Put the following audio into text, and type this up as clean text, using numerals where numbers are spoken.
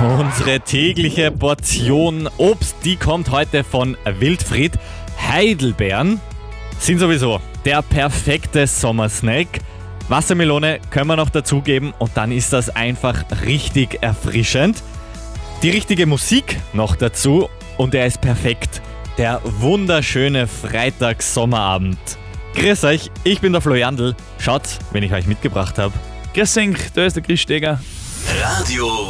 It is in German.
Unsere tägliche Portion Obst, die kommt heute von Wildfried. Heidelbeeren sind sowieso der perfekte Sommersnack. Wassermelone können wir noch dazugeben und dann ist das einfach richtig erfrischend. Die richtige Musik noch dazu und er ist perfekt. Der wunderschöne Freitags-Sommerabend. Grüß euch, ich bin der Flo Jandl. Schaut, wenn ich euch mitgebracht habe. Grüß euch, da ist der Chris Steger. Radio